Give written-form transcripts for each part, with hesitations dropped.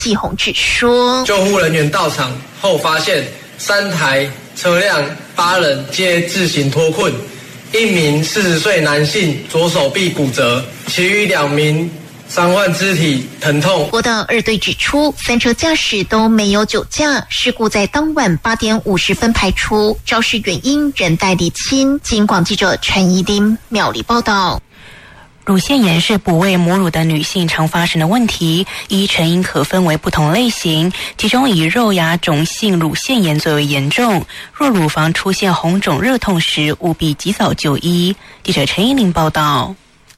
季宏志说， 救护人员到场后发现3台车辆8人皆自行脱困，1名40岁男性左手臂骨折，其余2名伤患肢体疼痛。 国道2队指出，3车驾驶都没有酒驾，事故在当晚8点50分排除，肇事原因仍待厘清。警广记者陈怡琳苗栗报道。 乳腺炎是哺喂母乳的女性常发生的问题，依成因可分为不同类型，其中以肉芽肿性乳腺炎最为严重。若乳房出现红肿热痛时，务必及早就医。记者陈怡琳报道。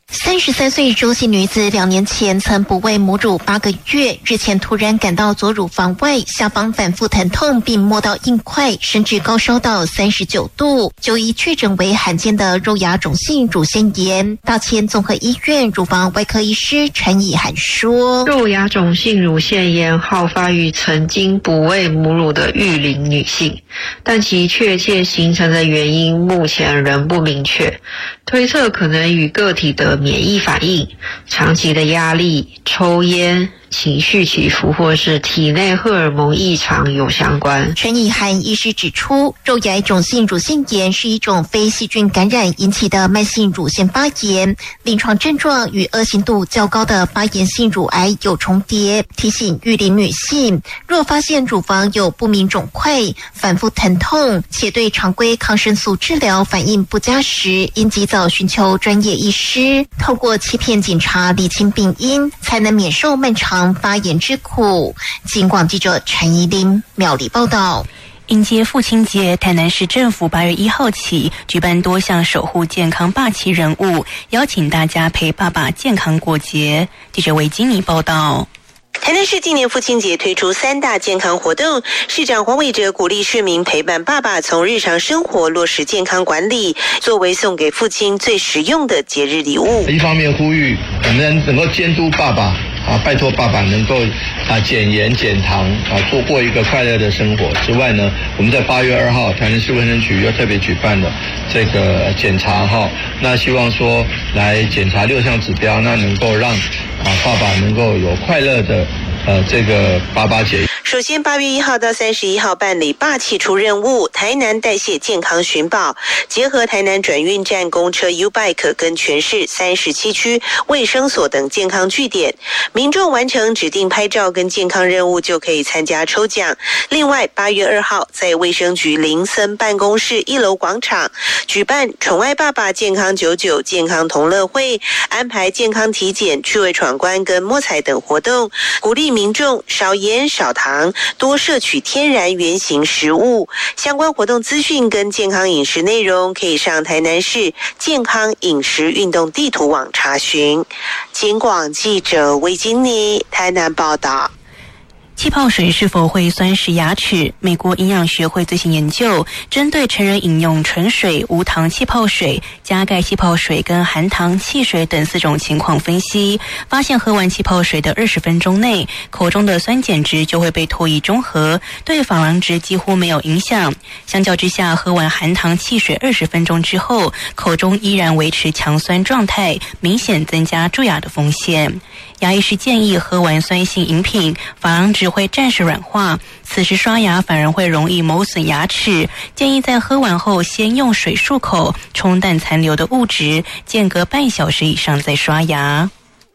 33岁周姓女子2年前曾哺喂母乳8个月，日前突然感到左乳房外下方反复疼痛，并摸到硬块，甚至高烧到39度，就医确诊为罕见的肉芽肿性乳腺炎。大千综合医院乳房外科医师陈以涵说， 肉芽肿性乳腺炎好发于曾经哺喂母乳的育龄女性，但其确切形成的原因目前仍不明确，推测可能与个体的免疫反应、长期的压力、抽烟、情绪起伏或是体内荷尔蒙异常有相关。 陈以涵医师指出，肉芽肿性乳腺炎是一种非细菌感染引起的慢性乳腺发炎，临床症状与恶性度较高的发炎性乳癌有重叠，提醒育龄女性，若发现乳房有不明肿块、反复疼痛，且对常规抗生素治疗反应不佳时，应及早寻求专业医师，透过切片检查厘清病因，才能免受漫长发炎之苦。警广记者陈怡琳苗栗报道。 迎接父亲节，台南市政府8月1号起举办多项守护健康霸气人物，邀请大家陪爸爸健康过节。记者韦金妮报道。 台南市今年父亲节推出3大健康活动，市长黄伟哲鼓励市民陪伴爸爸从日常生活落实健康管理，作为送给父亲最实用的节日礼物。 一方面呼吁我们能够监督爸爸拜托爸爸能够减盐减糖过一个快乐的生活之外呢，我们在8月2号台南市卫生局又特别举办了这个检查那希望说来检查6项指标，那能够让爸爸能够有快乐的这个爸爸节。 首先8月1号到31号办理霸气出任务台南代谢健康寻宝，结合台南转运站公车 U-Bike 跟全市37区卫生所等健康据点，民众完成指定拍照跟健康任务就可以参加抽奖。另外8月2号在卫生局林森办公室1楼广场举办宠爱爸爸健康99健康同乐会，安排健康体检、趣味闯关跟摸彩等活动，鼓励民众少盐少糖，多摄取天然原型食物。相关活动资讯跟健康饮食内容可以上台南市健康饮食运动地图网查询。警广记者魏金妮台南报道。 气泡水是否会酸蚀牙齿？美国营养学会最新研究，针对成人饮用纯水、无糖气泡水、加钙气泡水跟含糖汽水等4种情况分析，发现喝完气泡水的20分钟内，口中的酸碱值就会被唾液中和，对珐琅质几乎没有影响。相较之下，喝完含糖汽水20分钟之后，口中依然维持强酸状态，明显增加蛀牙的风险。牙医师建议喝完酸性饮品，珐琅质会暂时软化，此时刷牙反而会容易磨损牙齿。建议在喝完后先用水漱口，冲淡残留的物质，间隔半小时以上再刷牙。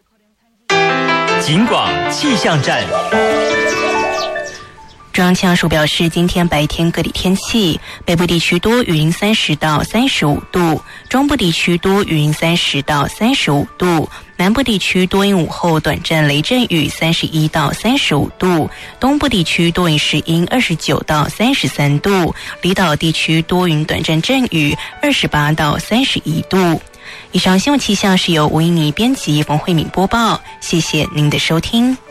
警广气象站。 中央气象署表示，今天白天各地天气，北部地区多云30到35度，中部地区多云30到35度，南部地区多云午后短暂雷阵雨31到35度，东部地区多云时阴29到33度，离岛地区多云短暂阵雨28到31度。以上新闻气象是由吴依妮编辑，冯慧敏播报，谢谢您的收听。